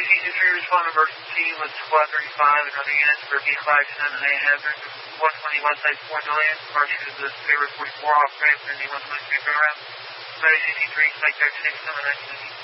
CC3 respond emergency with squad 35 and other units for B57A hazard. 120 west side 4 million. Departure to the Sabre 44 off ramp and the 123 turnaround. Ready CC3, Spike 36, 7 9